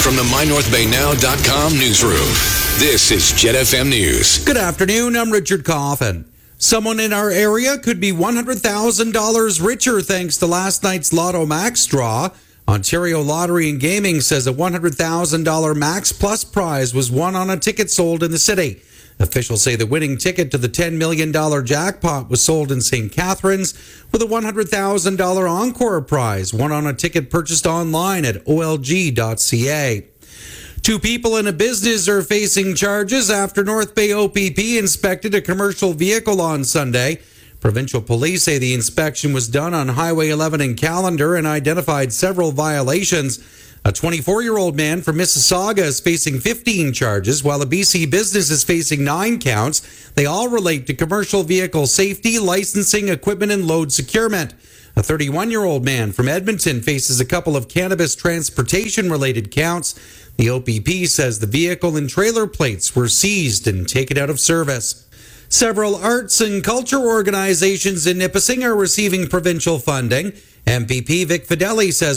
From the MyNorthBayNow.com newsroom, this is Jet FM News. Good afternoon, I'm Richard Coffin. Someone in our area could be $100,000 richer thanks to last night's Lotto Max draw. Ontario Lottery and Gaming says a $100,000 Max Plus prize was won on a ticket sold in the city. Officials say the winning ticket to the $10 million jackpot was sold in St. Catharines, with a $100,000 Encore prize won on a ticket purchased online at olg.ca. Two people in a business are facing charges after North Bay OPP inspected a commercial vehicle on Sunday. Provincial police say the inspection was done on Highway 11 in Callander and identified several violations. A 24-year-old man from Mississauga is facing 15 charges, while a BC business is facing 9 counts. They all relate to commercial vehicle safety, licensing, equipment, and load securement. A 31-year-old man from Edmonton faces a couple of cannabis transportation-related counts. The OPP says the vehicle and trailer plates were seized and taken out of service. Several arts and culture organizations in Nipissing are receiving provincial funding. MPP Vic Fideli says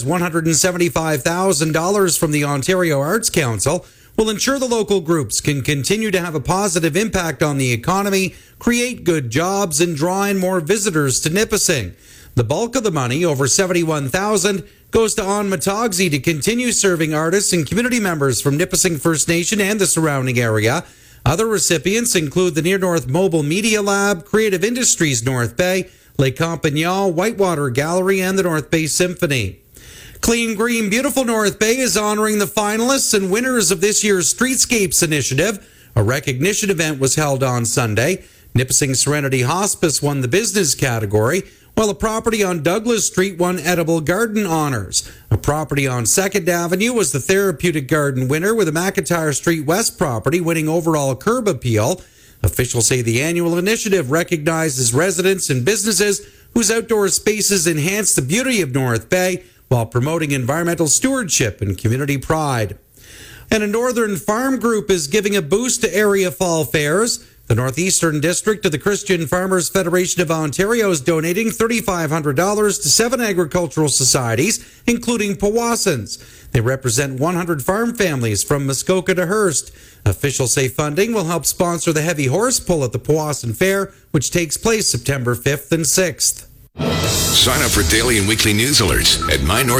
$175,000 from the Ontario Arts Council will ensure the local groups can continue to have a positive impact on the economy, create good jobs, and draw in more visitors to Nipissing. The bulk of the money, over $71,000, goes to On Matogsy to continue serving artists and community members from Nipissing First Nation and the surrounding area. Other recipients include the Near North Mobile Media Lab, Creative Industries North Bay, Lake Compagnon, Whitewater Gallery, and the North Bay Symphony. Clean, Green, Beautiful North Bay is honoring the finalists and winners of this year's Streetscapes Initiative. A recognition event was held on Sunday. Nipissing Serenity Hospice won the business category, while a property on Douglas Street won Edible Garden honors. A property on 2nd Avenue was the Therapeutic Garden winner, with a McIntyre Street West property winning overall curb appeal. Officials say the annual initiative recognizes residents and businesses whose outdoor spaces enhance the beauty of North Bay while promoting environmental stewardship and community pride. And a Northern Farm Group is giving a boost to area fall fairs. The Northeastern District of the Christian Farmers Federation of Ontario is donating $3,500 to 7 agricultural societies, including Powassan's. They represent 100 farm families from Muskoka to Hearst. Officials say funding will help sponsor the heavy horse pull at the Powassan Fair, which takes place September 5th and 6th. Sign up for daily and weekly news alerts at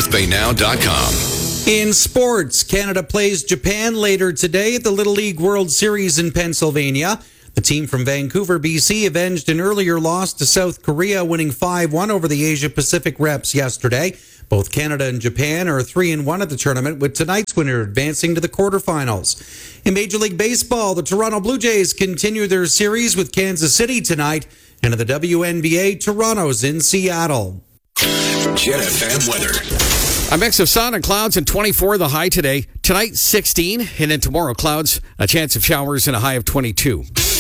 MyNorthBayNow.com. In sports, Canada plays Japan later today at the Little League World Series in Pennsylvania. The team from Vancouver, BC, avenged an earlier loss to South Korea, winning 5-1 over the Asia-Pacific reps yesterday. Both Canada and Japan are 3-1 at the tournament, with tonight's winner advancing to the quarterfinals. In Major League Baseball, the Toronto Blue Jays continue their series with Kansas City tonight. And in the WNBA, Toronto's in Seattle. Jet FM weather. A mix of sun and clouds and 24 the high today. Tonight, 16. And then tomorrow, clouds, a chance of showers and a high of 22.